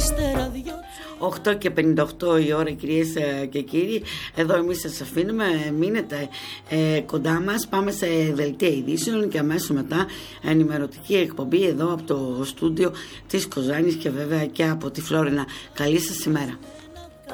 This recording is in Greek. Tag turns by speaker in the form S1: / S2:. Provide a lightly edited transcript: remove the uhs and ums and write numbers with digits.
S1: 8 και 58 η ώρα, κυρίες και κύριοι. Εδώ εμείς σας αφήνουμε. Μείνετε κοντά μας. Πάμε σε δελτία ειδήσεων και αμέσως μετά ενημερωτική εκπομπή εδώ από το στούντιο της Κοζάνης και βέβαια και από τη Φλόρινα. Καλή σας ημέρα.